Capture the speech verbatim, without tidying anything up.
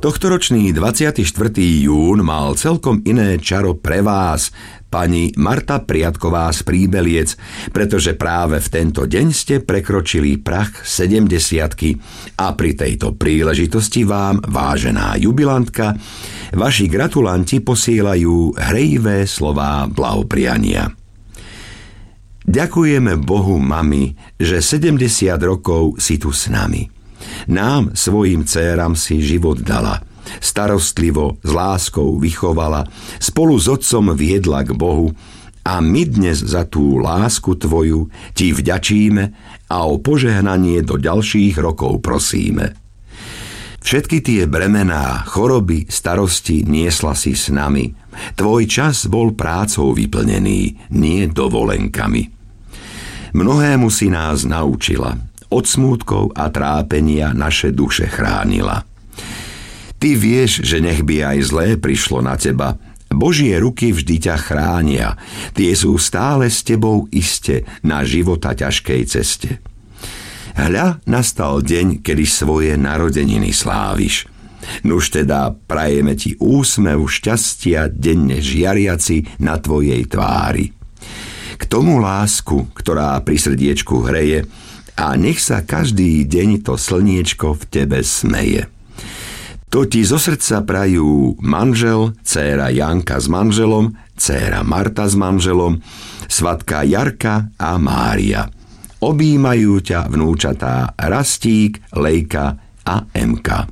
Tohtoročný dvadsiateho štvrtého jún mal celkom iné čaro pre vás, pani Marta Priatková z Príbeliec, pretože práve v tento deň ste prekročili prach sedemdesiatky a pri tejto príležitosti vám, vážená jubilantka, vaši gratulanti posielajú hrejivé slová blahopriania. Ďakujeme Bohu, mami, že sedemdesiat rokov si tu s nami. Nám, svojim dcéram si život dala, starostlivo, s láskou vychovala, spolu s otcom viedla k Bohu a my dnes za tú lásku tvoju ti vďačíme a o požehnanie do ďalších rokov prosíme. Všetky tie bremená, choroby, starosti niesla si s nami. Tvoj čas bol prácou vyplnený, nie dovolenkami. Mnohému si nás naučila, od smútkov a trápenia naše duše chránila. Ty vieš, že nech by aj zlé prišlo na teba, Božie ruky vždy ťa chránia, tie sú stále s tebou iste na života ťažkej ceste. Hľa, nastal deň, kedy svoje narodeniny sláviš. Nuž teda prajeme ti úsmev šťastia denne žiariaci na tvojej tvári. K tomu lásku, ktorá pri srdiečku hreje, a nech sa každý deň to slniečko v tebe smeje. To ti zo srdca prajú manžel, dcéra Janka s manželom, dcéra Marta s manželom, svatka Jarka a Mária. Objímajú ťa vnúčatá Rastík, Lejka a Emka.